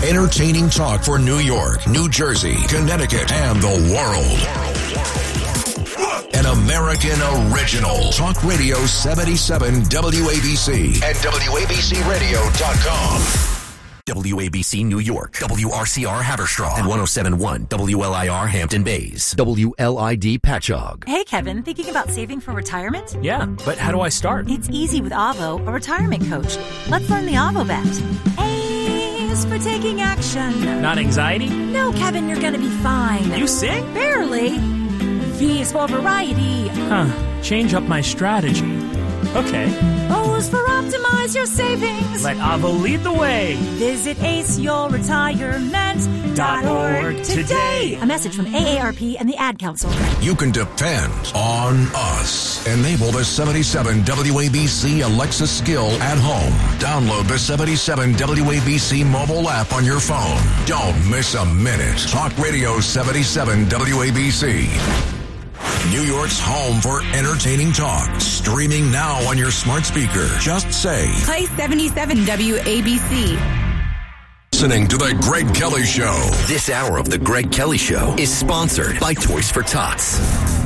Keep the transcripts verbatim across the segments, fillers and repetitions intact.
Entertaining talk for New York, New Jersey, Connecticut, and the world. An American original. Talk Radio seventy-seven W A B C at W A B C radio dot com. W A B C New York, W R C R Haverstraw, and one oh seven point one W L I R Hampton Bays, W L I D Patchogue. Hey, Kevin, thinking about saving for retirement? Yeah, but how do I start? It's easy with Avo, a retirement coach. Let's learn the Avo bet. A is for taking action. Not anxiety? No, Kevin, you're gonna be fine. You sing? Barely. V is for variety. Huh, change up my strategy. Okay. O is for optimize your savings. Let Avo lead the way. Visit ace your retirement dot org today. A message from A A R P and the Ad Council. You can depend on us. Enable the seventy-seven W A B C Alexa skill at home. Download the seventy-seven W A B C mobile app on your phone. Don't miss a minute. Talk Radio seventy-seven W A B C. New York's home for entertaining talk. Streaming now on your smart speaker. Just say, play seventy-seven W A B C. Listening to The Greg Kelly Show. This hour of The Greg Kelly Show is sponsored by Toys for Tots.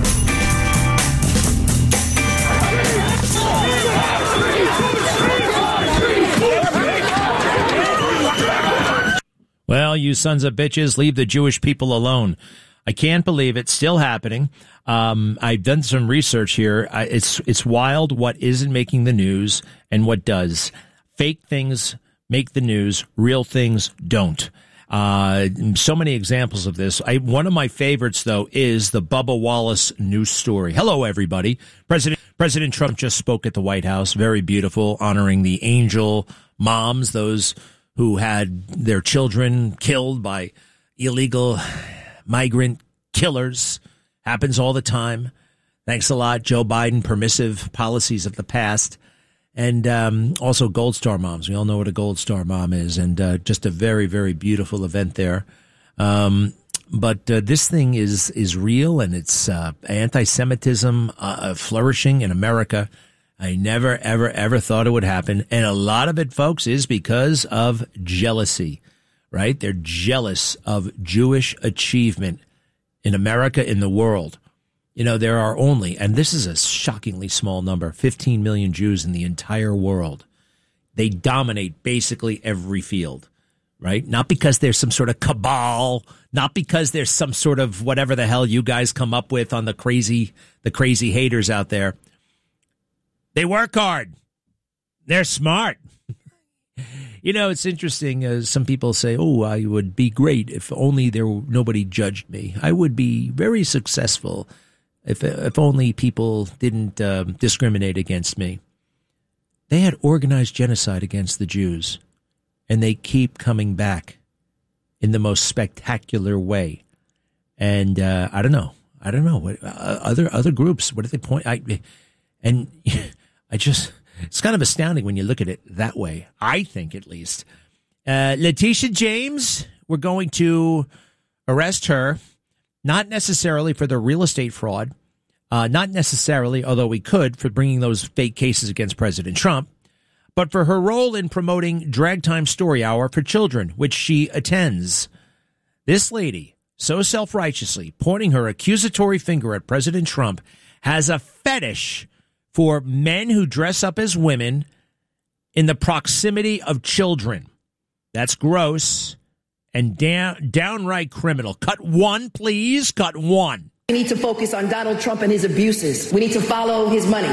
Well, you sons of bitches, leave the Jewish people alone. I can't believe it's still happening. Um, I've done some research here. I, it's it's wild what isn't making the news and what does. Fake things make the news. Real things don't. Uh, so many examples of this. I, one of my favorites, though, is the Bubba Wallace news story. Hello, everybody. President President Trump just spoke at the White House. Very beautiful, honoring the angel moms, those who had their children killed by illegal migrant killers. Happens all the time. Thanks a lot, Joe Biden. Permissive policies of the past. And um, also Gold Star moms. We all know what a Gold Star mom is. And uh, just a very, very beautiful event there. Um, but uh, this thing is is real, and it's uh, anti-Semitism uh, flourishing in America. I never, ever, ever thought it would happen. And a lot of it, folks, is because of jealousy. Right? They're jealous of Jewish achievement in America, in the world. You know, there are only, and this is a shockingly small number, fifteen million Jews in the entire world. They dominate basically every field, right? Not because there's some sort of cabal, not because there's some sort of whatever the hell you guys come up with on the crazy, the crazy haters out there. They work hard. They're smart. You know, it's interesting. Uh, some people say, oh, I would be great if only there were, nobody judged me. I would be very successful if if only people didn't uh, discriminate against me. They had organized genocide against the Jews, and they keep coming back in the most spectacular way. And uh, I don't know. I don't know. What, uh, other other groups, what do they point? I, and I just... It's kind of astounding when you look at it that way, I think, at least. Uh, Letitia James, we're going to arrest her, not necessarily for the real estate fraud, uh, not necessarily, although we could, for bringing those fake cases against President Trump, but for her role in promoting Drag Time Story Hour for children, which she attends. This lady, so self-righteously pointing her accusatory finger at President Trump, has a fetish for men who dress up as women in the proximity of children. That's gross and down, downright criminal. Cut one, please. Cut one. We need to focus on Donald Trump and his abuses. We need to follow his money.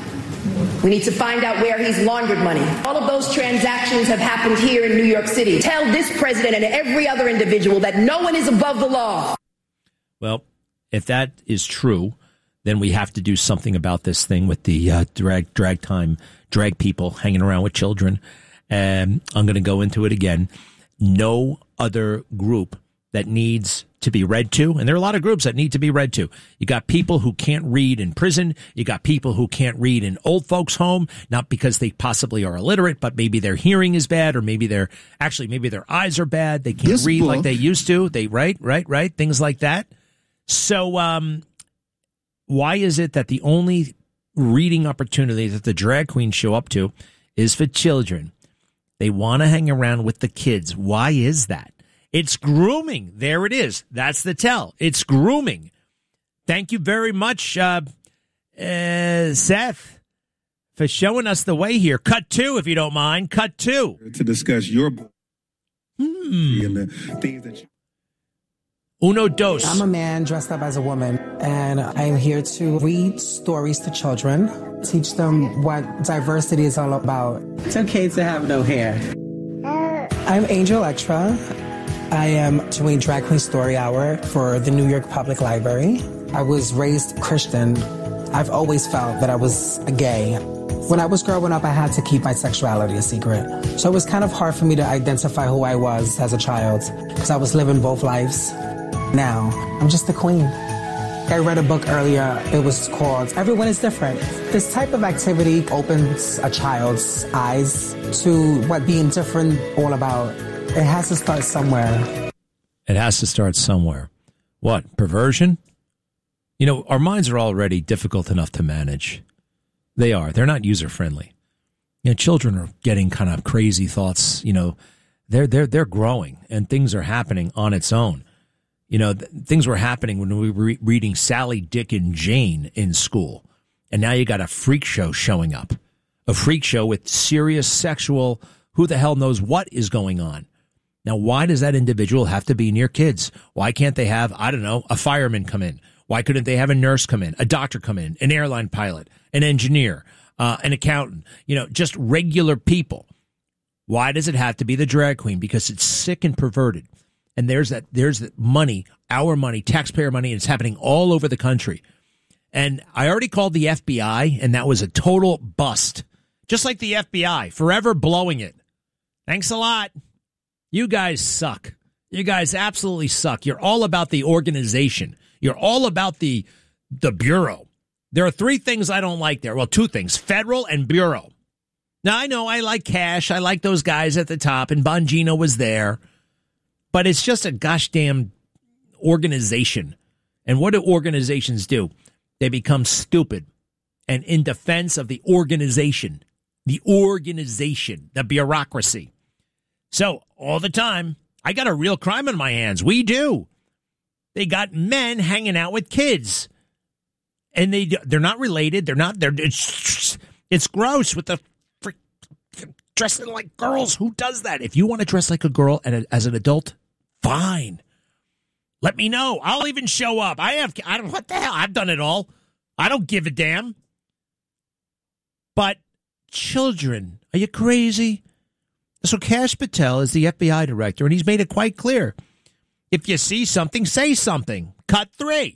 We need to find out where he's laundered money. All of those transactions have happened here in New York City. Tell this president and every other individual that no one is above the law. Well, if that is true, then we have to do something about this thing with the uh, drag drag time, drag people hanging around with children. And I'm going to go into it again. No other group that needs to be read to, and there are a lot of groups that need to be read to. You got people who can't read in prison. You got people who can't read in old folks' home, not because they possibly are illiterate, but maybe their hearing is bad, or maybe they're actually maybe their eyes are bad. They can't this read book. like they used to. They right, right, right, things like that. So, um. Why is it that the only reading opportunity that the drag queens show up to is for children? They want to hang around with the kids. Why is that? It's grooming. There it is. That's the tell. It's grooming. Thank you very much, uh, uh, Seth, for showing us the way here. Cut two, if you don't mind. Cut two. To discuss your hmm. and the things that you... Uno dos. I'm a man dressed up as a woman, and I'm here to read stories to children, teach them what diversity is all about. It's okay to have no hair. I'm Angel Electra. I am doing Drag Queen Story Hour for the New York Public Library. I was raised Christian. I've always felt that I was gay. When I was growing up, I had to keep my sexuality a secret. So it was kind of hard for me to identify who I was as a child, because I was living both lives. Now, I'm just the queen. I read a book earlier. It was called Everyone is Different. This type of activity opens a child's eyes to what being different all about. It has to start somewhere. It has to start somewhere. What? Perversion? You know, our minds are already difficult enough to manage. They are. They're not user-friendly. You know, children are getting kind of crazy thoughts. You know, they're, they're, they're growing, and things are happening on its own. You know, th- things were happening when we were re- reading Sally, Dick, and Jane in school. And now you got a freak show showing up. A freak show with serious sexual, who the hell knows what is going on. Now, why does that individual have to be near kids? Why can't they have, I don't know, a fireman come in? Why couldn't they have a nurse come in, a doctor come in, an airline pilot, an engineer, uh, an accountant, you know, just regular people? Why does it have to be the drag queen? Because it's sick and perverted. And there's that, there's that money, our money, taxpayer money, and it's happening all over the country. And I already called the F B I, and that was a total bust. Just like the F B I, forever blowing it. Thanks a lot. You guys suck. You guys absolutely suck. You're all about the organization. You're all about the the bureau. There are three things I don't like there. Well, two things, federal and bureau. Now, I know I like Cash. I like those guys at the top, and Bongino was there. But it's just a gosh damn organization. And what do organizations do? They become stupid and in defense of the organization, the organization, the bureaucracy. So all the time, I got a real crime on my hands. We do. They got men hanging out with kids, and they they're not related. They're not. They're it's it's gross with the freak, dressing like girls. Who does that? If you want to dress like a girl and as an adult, fine. Let me know. I'll even show up. I have. I don't. What the hell? I've done it all. I don't give a damn. But children, are you crazy? So Kash Patel is the F B I director, and he's made it quite clear. If you see something, say something. Cut three.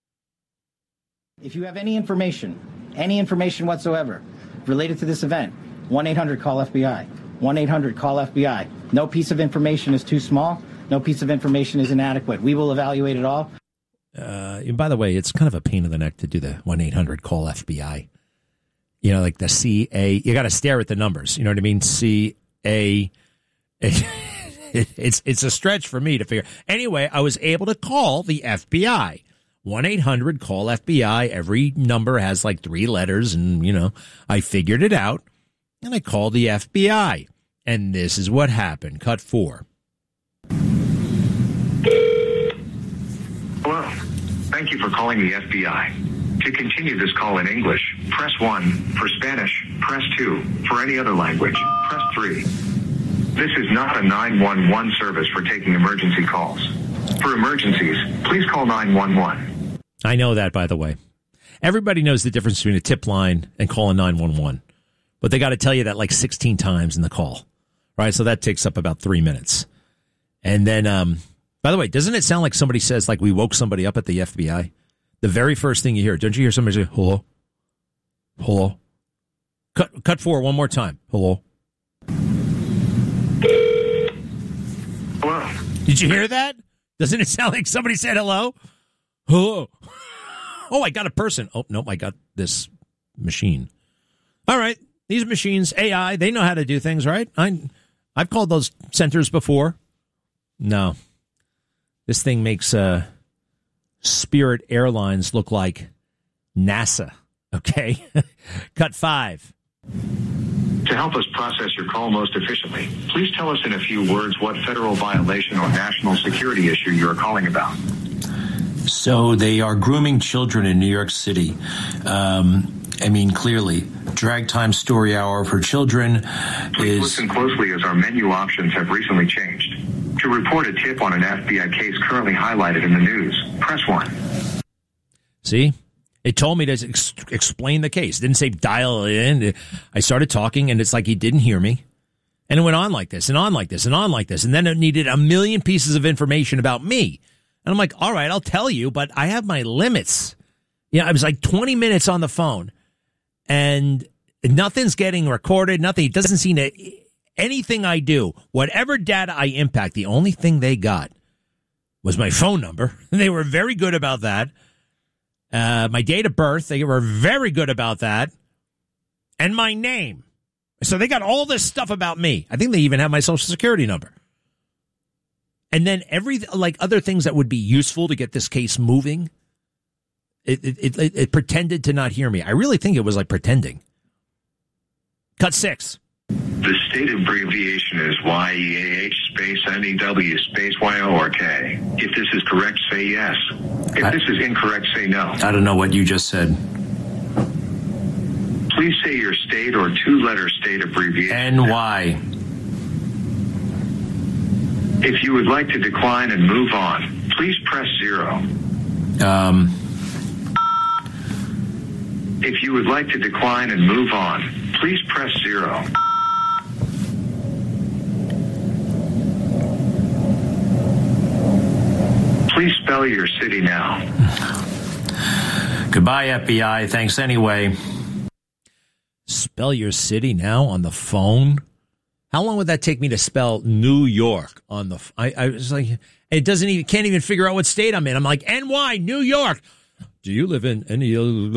If you have any information, any information whatsoever related to this event, one eight hundred call F B I. one eight hundred call F B I. No piece of information is too small. No piece of information is inadequate. We will evaluate it all. Uh, and by the way, it's kind of a pain in the neck to do the one eight hundred call F B I. You know, like the C A. You got to stare at the numbers. You know what I mean? C A. It's it's a stretch for me to figure. Anyway, I was able to call the F B I. one eight hundred call F B I. Every number has like three letters, and, you know, I figured it out, and I called the F B I. And this is what happened. Cut four. Hello. Thank you for calling the F B I. To continue this call in English, press one. For Spanish, press two. For any other language, press three. This is not a nine one one service for taking emergency calls. For emergencies, please call nine one one. I know that, by the way. Everybody knows the difference between a tip line and calling nine one one. But they got to tell you that like sixteen times in the call. Right? So that takes up about three minutes. And then, um, by the way, doesn't it sound like somebody says, like, we woke somebody up at the F B I? The very first thing you hear, don't you hear somebody say, hello? Hello? Cut, cut four one more time. Hello? Hello? Did you hear that? Doesn't it sound like somebody said hello? Hello? Oh, I got a person. Oh, no, I got this machine. All right. These machines, A I, they know how to do things, right? I, I've called those centers before. No. This thing makes uh, Spirit Airlines look like NASA. Okay? Cut five. To To help us process your call most efficiently, please tell us in a few words what federal violation or national security issue you are calling about. So they are grooming children in New York City. Um, I mean, clearly, drag time story hour for children Please is... listen closely as our menu options have recently changed. To report a tip on an F B I case currently highlighted in the news, press one. See? It told me to ex- explain the case. It didn't say dial it in. I started talking, and it's like he didn't hear me. And it went on like this, and on like this, and on like this. And then it needed a million pieces of information about me. And I'm like, all right, I'll tell you, but I have my limits. Yeah, I was like twenty minutes on the phone, and nothing's getting recorded. Nothing. It doesn't seem to anything I do, whatever data I impact, the only thing they got was my phone number. They were very good about that. Uh, my date of birth, they were very good about that. And my name. So they got all this stuff about me. I think they even have my social security number. And then every, like other things that would be useful to get this case moving, it, it, it, it pretended to not hear me. I really think it was like pretending. Cut six. The state abbreviation is Y E A H space N E W space Y O R K. If this is correct, say yes. If I, this is incorrect, say no. I don't know what you just said. Please say your state or two-letter state abbreviation. N Y. If you would like to decline and move on, please press zero. Um. If you would like to decline and move on, please press zero. Please spell your city now. Goodbye, F B I. Thanks anyway. Spell your city now on the phone? How long would that take me to spell New York on the f- I, I was like, it doesn't even, can't even figure out what state I'm in. I'm like, N Y, New York. Do you live in any,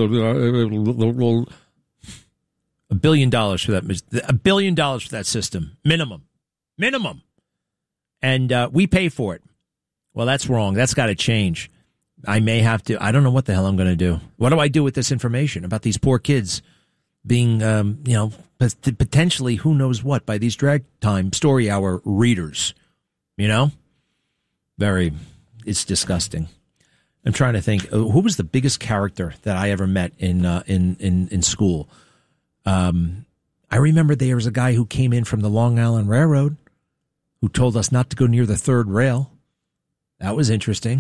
a billion dollars for that, a billion dollars for that system, minimum, minimum. And uh, we pay for it. Well, that's wrong. That's got to change. I may have to, I don't know what the hell I'm going to do. What do I do with this information about these poor kids being, um, you know, potentially who knows what by these drag time story hour readers, you know? Very, it's disgusting. I'm trying to think, uh, who was the biggest character that I ever met in, uh, in, in, in school? Um, I remember there was a guy who came in from the Long Island Railroad who told us not to go near the third rail. That was interesting.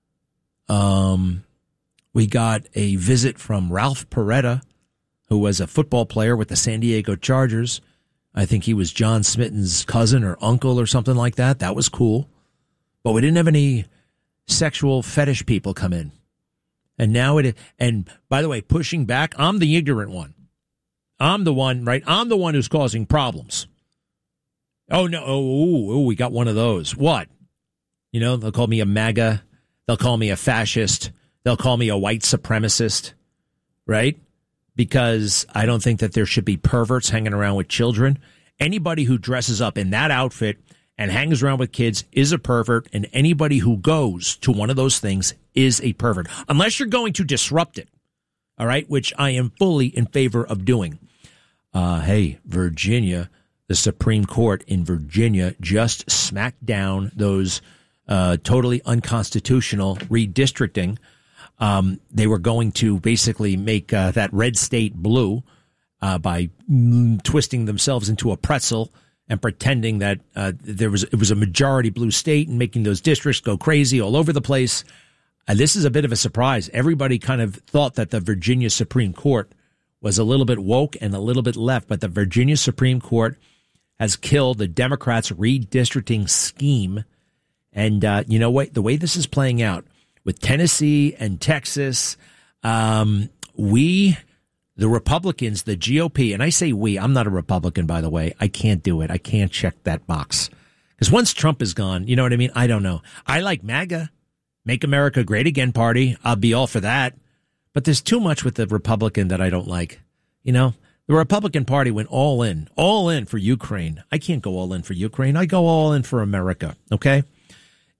Um, we got a visit from Ralph Peretta, who was a football player with the San Diego Chargers. I think he was John Smitten's cousin or uncle or something like that. That was cool. But we didn't have any sexual fetish people come in. And now it, and by the way, pushing back, I'm the ignorant one. I'm the one, right? I'm the one who's causing problems. Oh, no. Oh, oh, we got one of those. What? You know, they'll call me a MAGA. They'll call me a fascist. They'll call me a white supremacist, right? Because I don't think that there should be perverts hanging around with children. Anybody who dresses up in that outfit and hangs around with kids is a pervert, and anybody who goes to one of those things is a pervert, unless you're going to disrupt it, all right, which I am fully in favor of doing. Uh, hey, Virginia, the Supreme Court in Virginia just smacked down those uh, totally unconstitutional redistricting. Um, they were going to basically make uh, that red state blue uh, by mm, twisting themselves into a pretzel and pretending that uh, there was it was a majority blue state and making those districts go crazy all over the place. Uh, this is a bit of a surprise. Everybody kind of thought that the Virginia Supreme Court was a little bit woke and a little bit left, but the Virginia Supreme Court has killed the Democrats' redistricting scheme. And uh, you know what? The way this is playing out with Tennessee and Texas, um, we, the Republicans, the G O P, and I say we, I'm not a Republican, by the way. I can't do it. I can't check that box. Because once Trump is gone, you know what I mean? I don't know. I like MAGA, Make America Great Again party. I'll be all for that. But there's too much with the Republican that I don't like. You know, the Republican Party went all in, all in for Ukraine. I can't go all in for Ukraine. I go all in for America, okay?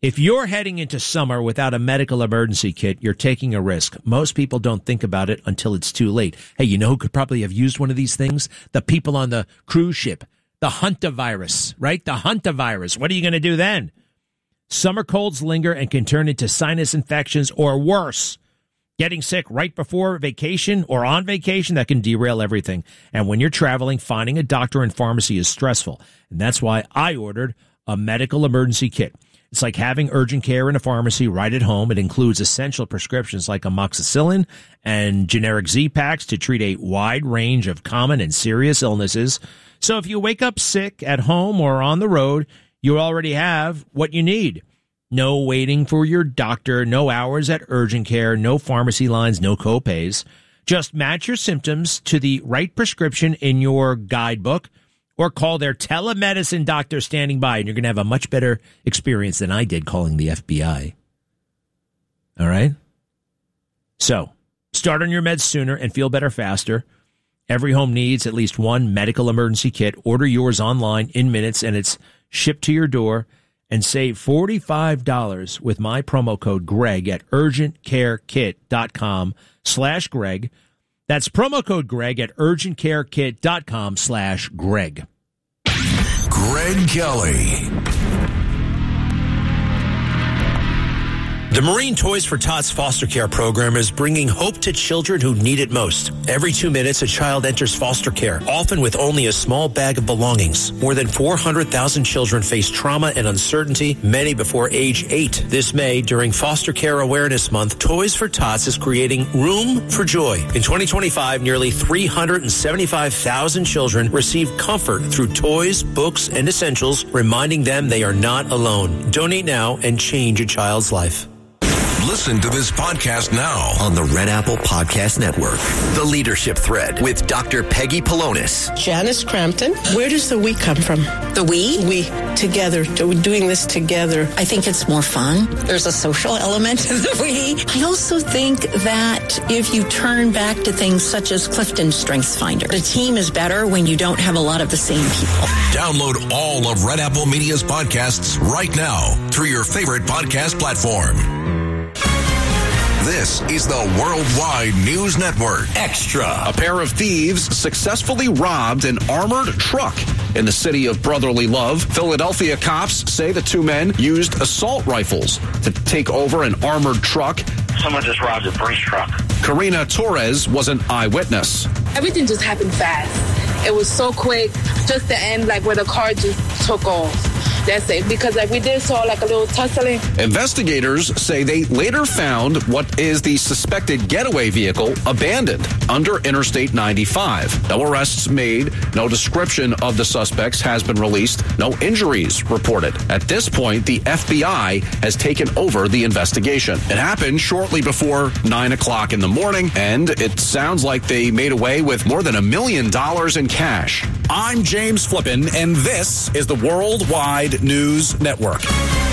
If you're heading into summer without a medical emergency kit, you're taking a risk. Most people don't think about it until it's too late. Hey, you know who could probably have used one of these things? The people on the cruise ship. The hantavirus, right? The hantavirus. What are you going to do then? Summer colds linger and can turn into sinus infections or worse. Getting sick right before vacation or on vacation, that can derail everything. And when you're traveling, finding a doctor and pharmacy is stressful. And that's why I ordered a medical emergency kit. It's like having urgent care in a pharmacy right at home. It includes essential prescriptions like amoxicillin and generic Z-Packs to treat a wide range of common and serious illnesses. So if you wake up sick at home or on the road, you already have what you need. No waiting for your doctor, no hours at urgent care, no pharmacy lines, no copays. Just match your symptoms to the right prescription in your guidebook, or call their telemedicine doctor standing by, and you're going to have a much better experience than I did calling the F B I. All right? So, start on your meds sooner and feel better faster. Every home needs at least one medical emergency kit. Order yours online in minutes, and it's shipped to your door. And save forty-five dollars with my promo code Greg at urgentcarekit.com slash Greg. That's promo code Greg at urgentcarekit.com slash Greg. Greg Kelly. The Marine Toys for Tots foster care program is bringing hope to children who need it most. Every two minutes, a child enters foster care, often with only a small bag of belongings. More than four hundred thousand children face trauma and uncertainty, many before age eight. This May, during Foster Care Awareness Month, Toys for Tots is creating Room for Joy. In twenty twenty-five, nearly three hundred seventy-five thousand children received comfort through toys, books, and essentials, reminding them they are not alone. Donate now and change a child's life. Listen to this podcast now on the Red Apple Podcast Network. The Leadership Thread with Doctor Peggy Polonis. Janice Crampton. Where does the we come from? The we? We. Together. Doing this together. I think it's more fun. There's a social element to the we. I also think that if you turn back to things such as Clifton StrengthsFinder, the team is better when you don't have a lot of the same people. Download all of Red Apple Media's podcasts right now through your favorite podcast platform. This is the Worldwide News Network. Extra. A pair of thieves successfully robbed an armored truck in the city of brotherly love. Philadelphia cops say the two men used assault rifles to take over an armored truck. Someone just robbed a Brinks truck. Karina Torres was an eyewitness. Everything just happened fast. It was so quick, just the end, like where the car just took off. That's it, because like we did saw like a little tussling. Investigators say they later found what is the suspected getaway vehicle abandoned under Interstate ninety-five. No arrests made, no description of the suspects has been released, no injuries reported. At this point, the F B I has taken over the investigation. It happened shortly before nine o'clock in the morning, and it sounds like they made away with more than a million dollars in cash. I'm James Flippin, and this is the Worldwide News Network.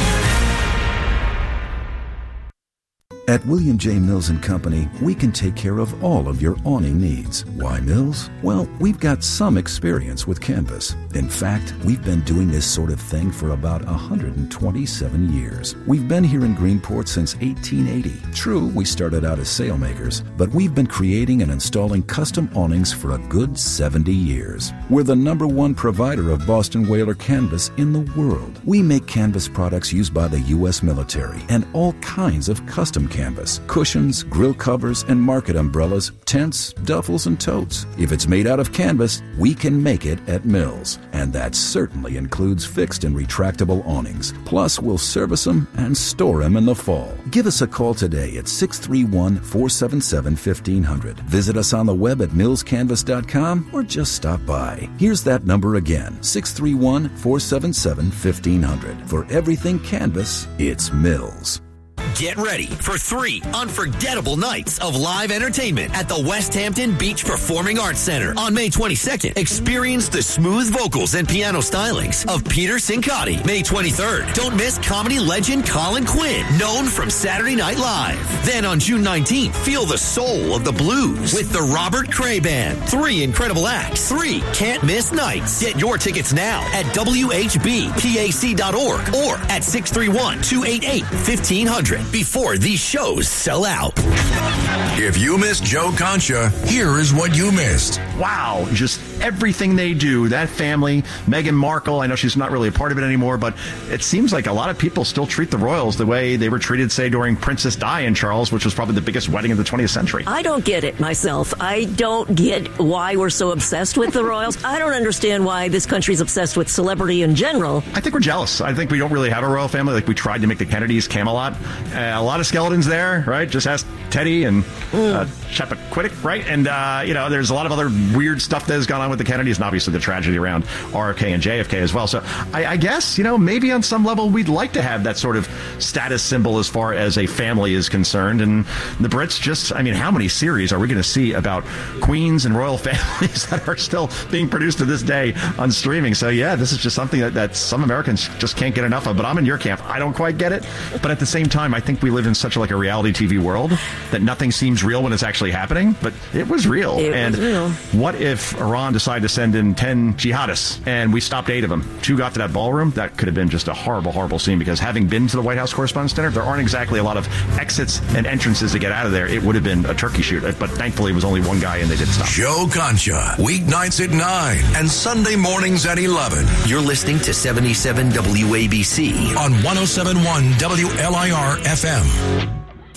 At William J. Mills and Company, we can take care of all of your awning needs. Why Mills? Well, we've got some experience with canvas. In fact, we've been doing this sort of thing for about one hundred twenty-seven years. We've been here in Greenport since eighteen eighty. True, we started out as sailmakers, but we've been creating and installing custom awnings for a good seventy years. We're the number one provider of Boston Whaler canvas in the world. We make canvas products used by the U S military and all kinds of custom canvas. Canvas, cushions, grill covers, and market umbrellas, tents, duffels, and totes. If it's made out of canvas, we can make it at Mills. And that certainly includes fixed and retractable awnings. Plus, we'll service them and store them in the fall. Give us a call today at six three one, four seven seven, one five zero zero. Visit us on the web at mills canvas dot com or just stop by. Here's that number again, six three one, four seven seven, one five zero zero. For everything canvas, it's Mills. Get ready for three unforgettable nights of live entertainment at the West Hampton Beach Performing Arts Center on May twenty-second. Experience the smooth vocals and piano stylings of Peter Cincotti. May twenty-third, don't miss comedy legend Colin Quinn, known from Saturday Night Live. Then on June nineteenth, feel the soul of the blues with the Robert Cray Band. Three incredible acts. Three can't miss nights. Get your tickets now at W H B P A C dot org or at six three one, two eight eight, fifteen hundred before these shows sell out. If you missed Joe Concha, here is what you missed. Wow, just everything they do. That family, Meghan Markle, I know she's not really a part of it anymore, but it seems like a lot of people still treat the royals the way they were treated, say, during Princess Di and Charles, which was probably the biggest wedding of the twentieth century. I don't get it myself. I don't get why we're so obsessed with the royals. I don't understand why this country's obsessed with celebrity in general. I think we're jealous. I think we don't really have a royal family. Like, we tried to make the Kennedys Camelot. Uh, a lot of skeletons there, right? Just ask Teddy and uh, Chappaquiddick, right? And, uh, you know, there's a lot of other weird stuff that has gone on with the Kennedys, and obviously the tragedy around R F K and J F K as well. So I, I guess, you know, maybe on some level we'd like to have that sort of status symbol as far as a family is concerned. And the Brits just, I mean, how many series are we going to see about queens and royal families that are still being produced to this day on streaming? So, yeah, this is just something that, that some Americans just can't get enough of. But I'm in your camp. I don't quite get it. But at the same time, I think we live in such a, like a reality T V world that nothing seems real when it's actually happening. But it was real. It and was real. What if Iran decided to send in ten jihadists and we stopped eight of them? Two got to that ballroom. That could have been just a horrible, horrible scene, because having been to the White House Correspondents' Dinner, there aren't exactly a lot of exits and entrances to get out of there. It would have been a turkey shoot. But thankfully, it was only one guy and they did stop. Joe Concha, weeknights at nine and Sunday mornings at eleven. You're listening to seventy-seven W A B C on one oh seven point one W L I R F M.